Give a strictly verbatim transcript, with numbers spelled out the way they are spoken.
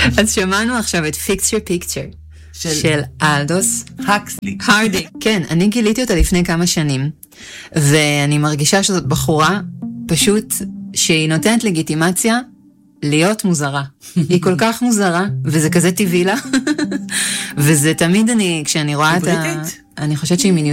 אז שמענו עכשיו את Fix Your Picture של, של אלדוס הקסלי. הרדי. כן, אני גיליתי אותה לפני כמה שנים, ואני מרגישה שזאת בחורה פשוט שהיא נותנת לגיטימציה להיות מוזרה. היא כל כך מוזרה, וזה כזה טבעי לה. וזה תמיד אני, כשאני רואה את ה... אני חושבת שהיא מיניות